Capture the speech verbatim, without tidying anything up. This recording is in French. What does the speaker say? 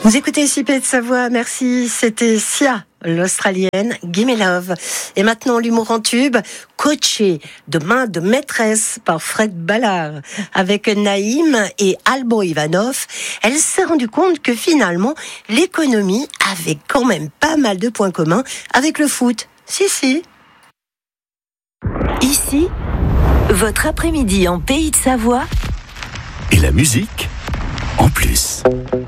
Vous écoutez S I P de Savoie, merci. C'était Sia, l'Australienne, Gimme Love. Et maintenant, l'humour en tube, coaché de main de maîtresse par Fred Ballard. Avec Naïm et Albo Ivanov, elle s'est rendue compte que finalement, l'économie avait quand même pas mal de points communs avec le foot. Si, si. Ici, votre après-midi en Pays de Savoie. Et la musique en plus.